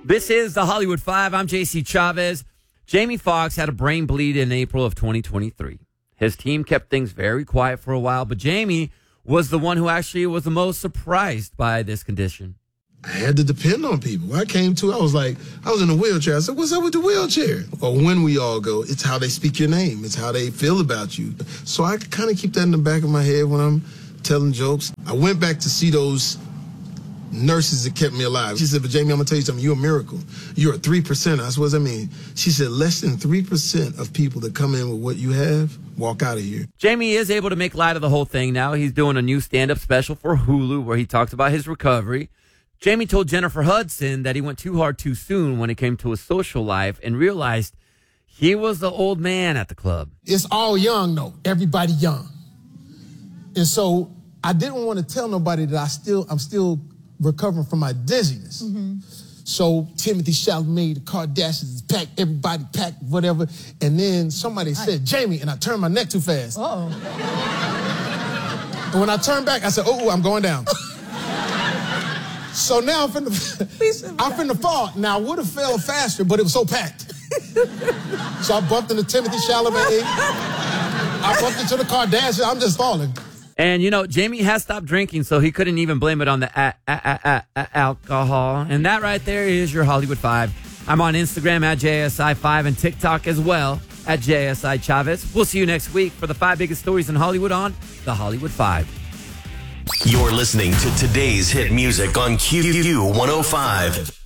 This is the Hollywood Five. I'm JC Chavez. Jamie Foxx had a brain bleed in April of 2023. His team kept things very quiet for a while, but Jamie was the one who actually was the most surprised by this condition. I had to depend on people. When I came to, I was in a wheelchair. I said, what's up with the wheelchair? Or when we all go, it's how they speak your name. It's how they feel about you. So I kind of keep that in the back of my head when I'm telling jokes. I went back to see those nurses that kept me alive. She said, but Jamie, I'm going to tell you something. You're a miracle. You're a 3%. I said, what does that mean? She said, less than 3% of people that come in with what you have walk out of here. Jamie is able to make light of the whole thing now. He's doing a new stand-up special for Hulu where he talks about his recovery. Jamie told Jennifer Hudson that he went too hard too soon when it came to his social life and realized he was the old man at the club. It's all young, though. Everybody young. And so I didn't want to tell nobody that I'm still recovering from my dizziness. Mm-hmm. So Timothy Chalamet, the Kardashians packed, everybody packed, whatever. And then somebody said, Jamie, and I turned my neck too fast. Uh-oh. And when I turned back, I said, oh, I'm going down. So now I'm finna fall. Now, I would have fell faster, but it was so packed. So I bumped into Timothy Chalamet. I bumped into the Kardashians. I'm just falling. And, you know, Jamie has stopped drinking, so he couldn't even blame it on the alcohol. And that right there is your Hollywood Five. I'm on Instagram at JSI5 and TikTok as well at JSI Chavez. We'll see you next week for the 5 biggest stories in Hollywood on the Hollywood Five. You're listening to today's hit music on Q105.